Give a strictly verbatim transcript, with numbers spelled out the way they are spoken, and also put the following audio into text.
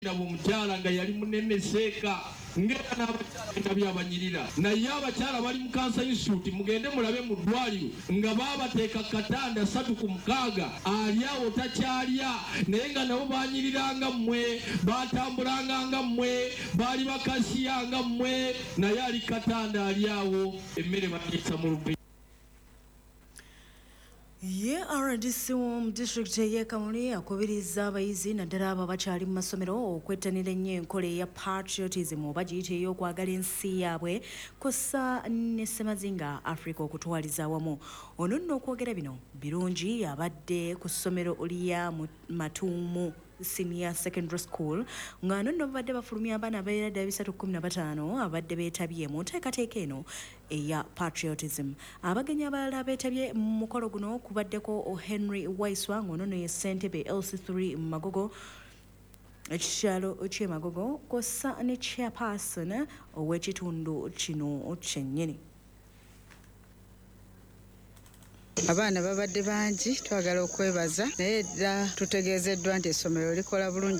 Omukyala nga yali munene seeka ngera n'abakyala byabanyirira naye abakyala bali mu Cancer Institute mugende mulabe mu ddwaliro nga baabateeka katanda satu ku mukaaga ali awo takyalya naye nga nabo banyiriranga mmwe batambulanga nga mmwe baali bakasiya nga mmwe naye ali katanda ali awo emmere bateesa mu lubbi. Ye R D C mu district ye Kamuli akubiriza abayizi naddala abo abakyali mu masomero okwettanira ennyo enkola eya patriotism oba giyite ey'okwagala ensi yaabwe kossa ne Ssemazinga Africa okutwaliza awamu. Ono nno okwogera bino birungi abadde ku ssomero lya Matuumu Senior Secondary School nga nno babadde bafulumya abaana abeera bisatu kumi na bataano abadde beetabye mu nteekateeka eno eya patriotism. Abagenyi abalala beetabye mu mukolo guno kubaddeko Henry Waiswa ng'ono ye Ssentebe L C three Magogo ekikyalo ky'e Magogo kw'ossa ne chairperson ow'ekitundu kino kyennyini. Abaana babadde bangi twagala okwebaza naye dda tutegeezeddwa nti essomero likola bulungi